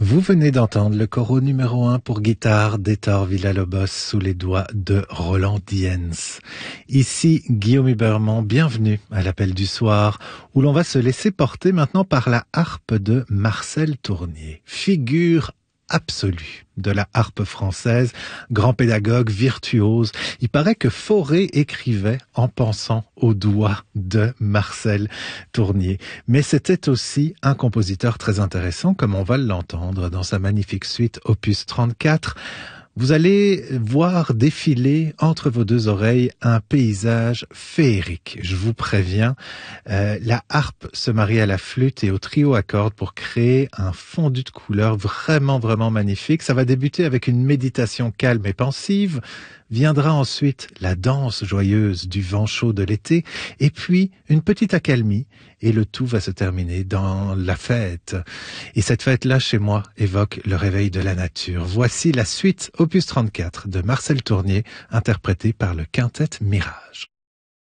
Vous venez d'entendre le coro numéro 1 pour guitare d'Hector Villa-Lobos sous les doigts de Roland Diens. Ici Guillaume Huberman, bienvenue à l'appel du soir où l'on va se laisser porter maintenant par la harpe de Marcel Tournier, figure absolue de la harpe française, grand pédagogue, virtuose. Il paraît que Fauré écrivait en pensant aux doigts de Marcel Tournier. Mais c'était aussi un compositeur très intéressant, comme on va l'entendre dans sa magnifique suite Opus 34. Vous allez voir défiler entre vos deux oreilles un paysage féerique. Je vous préviens, la harpe se marie à la flûte et au trio à cordes pour créer un fondu de couleurs vraiment, vraiment magnifique. Ça va débuter avec une méditation calme et pensive. Viendra ensuite la danse joyeuse du vent chaud de l'été, et puis une petite accalmie, et le tout va se terminer dans la fête. Et cette fête-là, chez moi, évoque le réveil de la nature. Voici la suite Opus 34 de Marcel Tournier, interprétée par le Quintet Mirage.